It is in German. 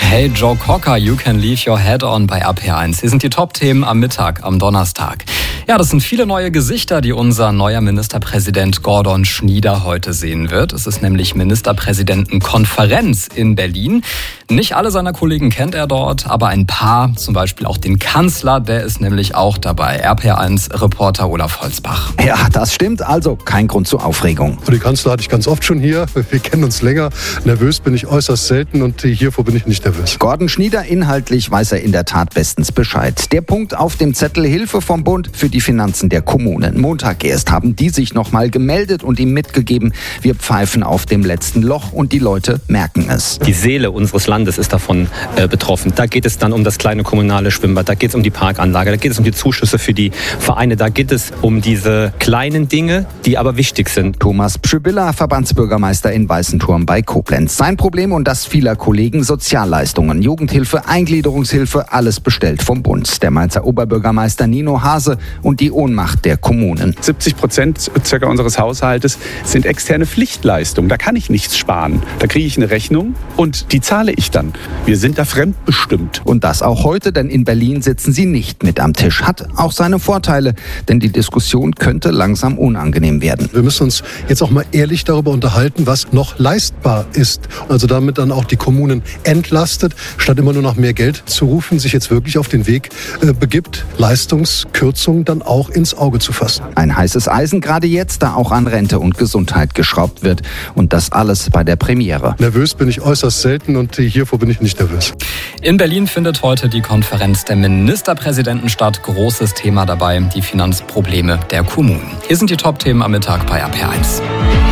Hey Joe Cocker, you can leave your head on bei RPR1. Hier sind die Top-Themen am Mittag, am Donnerstag. Ja, das sind viele neue Gesichter, die unser neuer Ministerpräsident Gordon Schnieder heute sehen wird. Es ist nämlich Ministerpräsidentenkonferenz in Berlin. Nicht alle seiner Kollegen kennt er dort, aber ein paar, zum Beispiel auch den Kanzler, der ist nämlich auch dabei. RPR1-Reporter Olaf Holzbach. Ja, das stimmt, also kein Grund zur Aufregung. Die Kanzler hatte ich ganz oft schon hier. Wir kennen uns länger. Nervös bin ich äußerst selten und hiervor bin ich nicht nervös. Gordon Schnieder, inhaltlich weiß er in der Tat bestens Bescheid. Der Punkt auf dem Zettel: Hilfe vom Bund für die Finanzen der Kommunen. Montag erst haben die sich nochmal gemeldet und ihm mitgegeben, wir pfeifen auf dem letzten Loch und die Leute merken es. Die Seele unseres Landes ist davon betroffen. Da geht es dann um das kleine kommunale Schwimmbad, da geht es um die Parkanlage, da geht es um die Zuschüsse für die Vereine, da geht es um diese kleinen Dinge, die aber wichtig sind. Thomas Pschybilla, Verbandsbürgermeister in Weißenturm bei Koblenz. Sein Problem und das vieler Kollegen: Sozialleistungen, Jugendhilfe, Eingliederungshilfe, alles bestellt vom Bund. Der Mainzer Oberbürgermeister Nino Hase und die Ohnmacht der Kommunen. 70% circa unseres Haushaltes sind externe Pflichtleistungen. Da kann ich nichts sparen. Da kriege ich eine Rechnung und die zahle ich dann. Wir sind da fremdbestimmt. Und das auch heute, denn in Berlin sitzen sie nicht mit am Tisch. Hat auch seine Vorteile, denn die Diskussion könnte langsam unangenehm werden. Wir müssen uns jetzt auch mal ehrlich darüber unterhalten, was noch leistbar ist. Also damit dann auch die Kommunen entlastet, statt immer nur nach mehr Geld zu rufen, sich jetzt wirklich auf den Weg begibt, Leistungskürzungen dann auch ins Auge zu fassen. Ein heißes Eisen gerade jetzt, da auch an Rente und Gesundheit geschraubt wird. Und das alles bei der Premiere. Nervös bin ich äußerst selten und hiervor bin ich nicht nervös. In Berlin findet heute die Konferenz der Ministerpräsidenten statt. Großes Thema dabei, die Finanzprobleme der Kommunen. Hier sind die Top-Themen am Mittag bei RPR1.